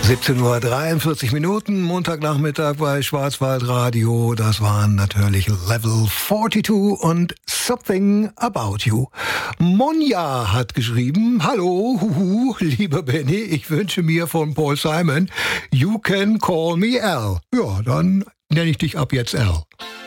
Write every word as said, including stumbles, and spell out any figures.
siebzehn Uhr dreiundvierzig Minuten, Montagnachmittag bei Schwarzwaldradio. Das waren natürlich Level zweiundvierzig und Something About You. Monja hat geschrieben: Hallo, huhu, lieber Benny, ich wünsche mir von Paul Simon You Can Call Me Al. Ja, dann nenne ich dich ab jetzt Al.